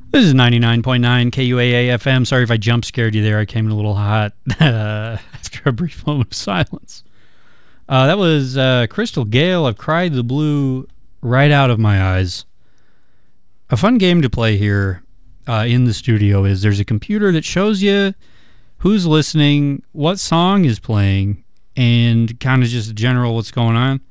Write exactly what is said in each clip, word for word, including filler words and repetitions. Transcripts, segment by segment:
This is ninety-nine point nine K U A A F M. Sorry if I jump scared you there. I came in a little hot uh, after a brief moment of silence. Uh, that was uh, Crystal Gale. I've cried the blue right out of my eyes. A fun game to play here uh, in the studio is there's a computer that shows you who's listening, what song is playing, and kind of just general what's going on.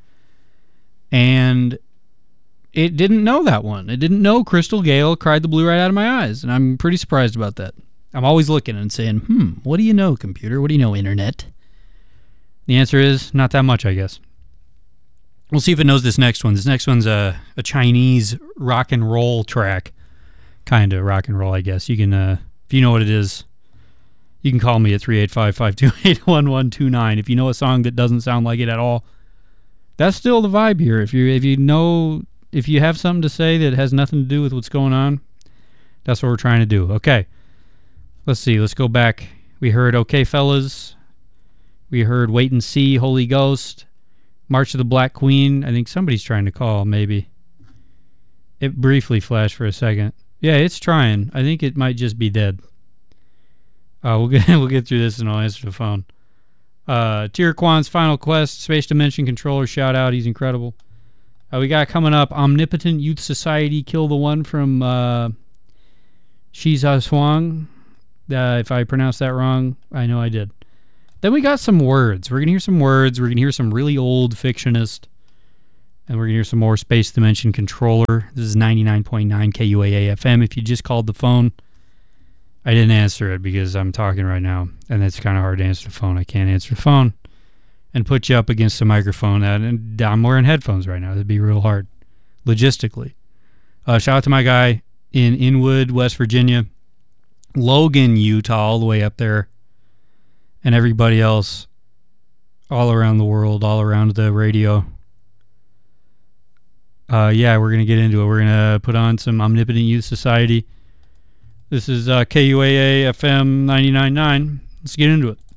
And it didn't know that one. It didn't know Crystal Gale cried the blue right out of my eyes, and I'm pretty surprised about that. I'm always looking and saying, hmm, what do you know, computer? What do you know, internet? The answer is not that much, I guess. We'll see if it knows this next one. This next one's a, a Chinese rock and roll track. Kind of rock and roll, I guess. You can, uh, if you know what it is, you can call me at three eight five, five two eight, one one two nine. If you know a song that doesn't sound like it at all, that's still the vibe here. If you if you know... If you have something to say that has nothing to do with what's going on, that's what we're trying to do. Okay. Let's see. Let's go back. We heard Okay Fellas. We heard Wait and See, Holy Ghost. March of the Black Queen. I think somebody's trying to call, maybe. It briefly flashed for a second. Yeah, it's trying. I think it might just be dead. Uh, we'll get we'll get through this and I'll answer the phone. Uh, Tiraquan's Final Quest, Space Dimension Controller, shout out. He's incredible. Uh, we got coming up Omnipotent Youth Society, Kill the One from uh, Shiza Swang. Uh, if I pronounced that wrong, I know I did. Then we got some words. We're going to hear some words. We're going to hear some really old fictionist. And we're going to hear some more Space Dimension Controller. This is ninety-nine point nine K U A A F M. If you just called the phone, I didn't answer it because I'm talking right now. And it's kind of hard to answer the phone. I can't answer the phone and put you up against the microphone. And I'm wearing headphones right now. That'd be real hard, logistically. Uh, shout out to my guy in Inwood, West Virginia, Logan, Utah, all the way up there, and everybody else all around the world, all around the radio. Uh, yeah, we're going to get into it. We're going to put on some Omnipotent Youth Society. This is uh, K U A A F M ninety-nine point nine. Let's get into it.